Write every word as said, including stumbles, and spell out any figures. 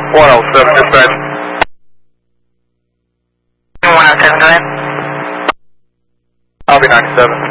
one oh seven, dispatch. one oh seven, go ahead. I'll be ninety-seven.